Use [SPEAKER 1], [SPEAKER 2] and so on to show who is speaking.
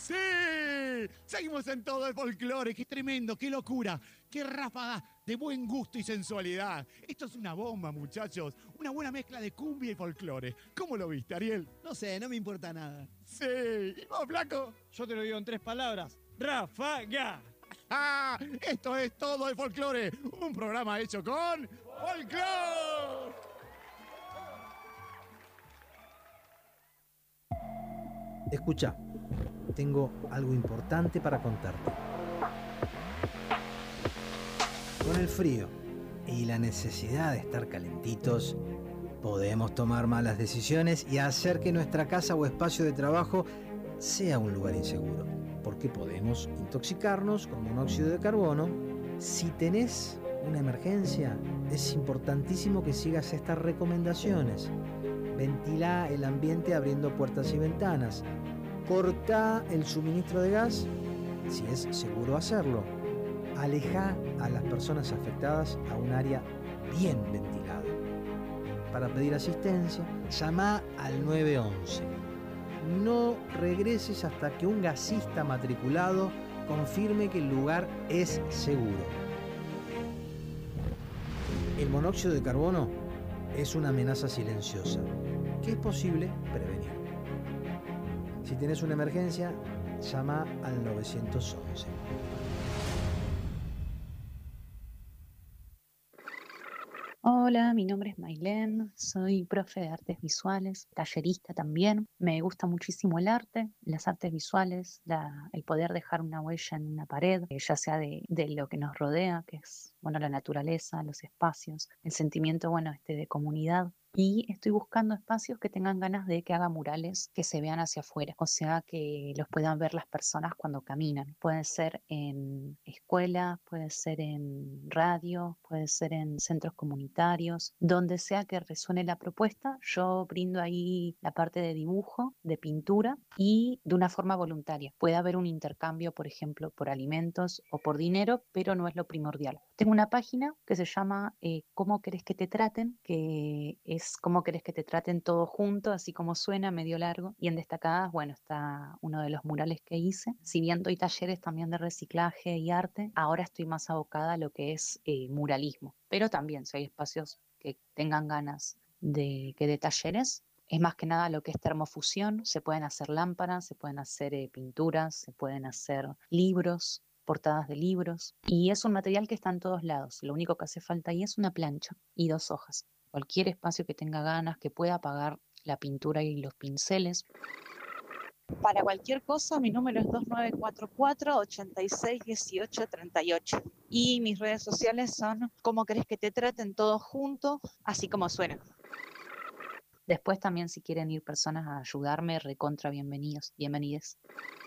[SPEAKER 1] ¡Sí! Seguimos en todo el folclore. ¡Qué tremendo! ¡Qué locura! ¡Qué ráfaga de buen gusto y sensualidad! Esto es una bomba, muchachos. Una buena mezcla de cumbia y folclore. ¿Cómo lo viste, Ariel?
[SPEAKER 2] No sé, no me importa nada.
[SPEAKER 1] ¡Sí! ¿Y vos, flaco?
[SPEAKER 3] Yo te lo digo en 3 palabras. ¡Ráfaga!
[SPEAKER 1] ¡Ah! Esto es todo el folclore. Un programa hecho con folclore.
[SPEAKER 4] Escucha, tengo algo importante para contarte. Con el frío y la necesidad de estar calentitos, podemos tomar malas decisiones y hacer que nuestra casa o espacio de trabajo sea un lugar inseguro, porque podemos intoxicarnos con monóxido de carbono. Si tenés una emergencia, es importantísimo que sigas estas recomendaciones. Ventilá el ambiente abriendo puertas y ventanas. Cortá el suministro de gas si es seguro hacerlo. Alejá a las personas afectadas a un área bien ventilada. Para pedir asistencia, llamá al 911. No regreses hasta que un gasista matriculado confirme que el lugar es seguro. El monóxido de carbono es una amenaza silenciosa que es posible prevenir. Si tenés una emergencia, llama al 911.
[SPEAKER 5] Hola, mi nombre es Mailén, soy profe de artes visuales, tallerista también. Me gusta muchísimo el arte, las artes visuales, el poder dejar una huella en una pared, ya sea de lo que nos rodea, que es, bueno, la naturaleza, los espacios, el sentimiento, bueno, de comunidad. Y estoy buscando espacios que tengan ganas de que haga murales que se vean hacia afuera, o sea, que los puedan ver las personas cuando caminan. Puede ser en escuelas, puede ser en radio, puede ser en centros comunitarios, donde sea que resuene la propuesta. Yo brindo ahí la parte de dibujo, de pintura y de una forma voluntaria. Puede haber un intercambio, por ejemplo, por alimentos o por dinero, pero no es lo primordial. Tengo una página que se llama ¿Cómo querés que te traten?, que es cómo querés que te traten todo junto, así como suena, medio largo. Y en destacadas, bueno, está uno de los murales que hice. Si bien doy talleres también de reciclaje y arte, ahora estoy más abocada a lo que es muralismo. Pero también, si hay espacios que tengan ganas de talleres, es más que nada lo que es termofusión. Se pueden hacer lámparas, se pueden hacer pinturas, se pueden hacer libros, portadas de libros, y es un material que está en todos lados. Lo único que hace falta ahí es una plancha y 2 hojas. Cualquier espacio que tenga ganas, que pueda apagar la pintura y los pinceles.
[SPEAKER 6] Para cualquier cosa, mi número es 2944-861838. Y mis redes sociales son ¿Cómo querés que te traten? Todo junto, así como suena.
[SPEAKER 5] Después también, si quieren ir personas a ayudarme, recontra bienvenidos, bienvenides.